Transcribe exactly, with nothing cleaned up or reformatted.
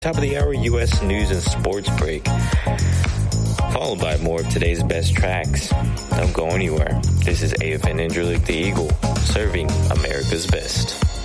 Top of the hour U S news and sports break, followed by more of today's best tracks. Don't go anywhere. This is A F N Interlick the Eagle, serving America's best.